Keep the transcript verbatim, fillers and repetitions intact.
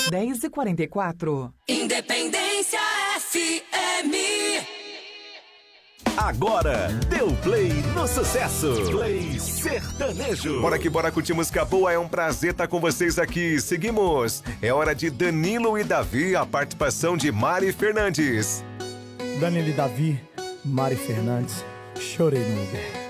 dez e quarenta e quatro. Independência F M. Agora, deu play no sucesso. Play sertanejo. Bora que bora curtir música boa, é um prazer estar com vocês aqui. Seguimos. É hora de Danilo e Davi, a participação de Mari Fernandes. Danilo e Davi, Mari Fernandes, chorei no Uber.